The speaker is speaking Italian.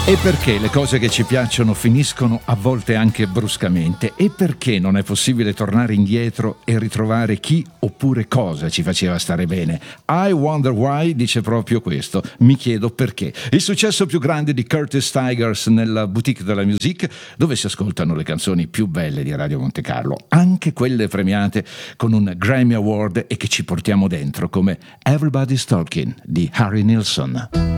E perché le cose che ci piacciono finiscono a volte anche bruscamente? E perché non è possibile tornare indietro e ritrovare chi oppure cosa ci faceva stare bene? I Wonder Why dice proprio questo. Mi chiedo perché. Il successo più grande di Curtis Tigers nella boutique della musique, dove si ascoltano le canzoni più belle di Radio Monte Carlo, anche quelle premiate con un Grammy Award e che ci portiamo dentro, come Everybody's Talking di Harry Nilsson.